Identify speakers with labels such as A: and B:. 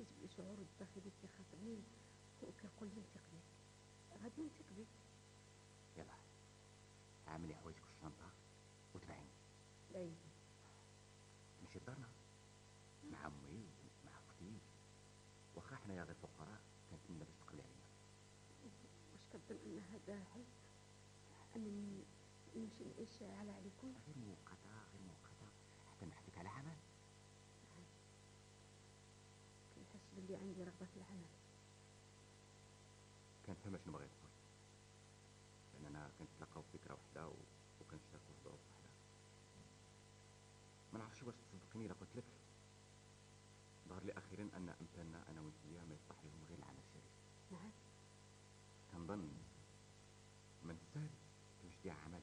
A: كتجيب لي شعور الداخلي كيخاطبني وكيقول لي نثق بك، غادي نثق بك.
B: يلا عاملي حوايجك في الشنطة وتبعيني.
A: لا يمكن.
B: نمشي لدارنا مع امي ومع اختي، واخا حنايا غير فقراء كنتمنى باش تقبلي علينا.
A: واش كتظن ان هذا حل انني نمشي نعيش على عليكم؟
B: غير مؤقتة غير مؤقتة حتى نحثك على عمل.
A: كنحس بلي عندي رغبة في العمل.
B: كنفهم شنو بغيت تقول، لاننا كنتلاقاو في فكرة وحدة وكنشتركوا في ظروف وحدة. ما نعرفش واش تصدقيني الا قلت لك ظهر لي اخيرا ان امثالنا انا وانتيا ما يصلح لهم غير العمل الشريف.
A: نعم.
B: كنظن من السهل تمشي عمل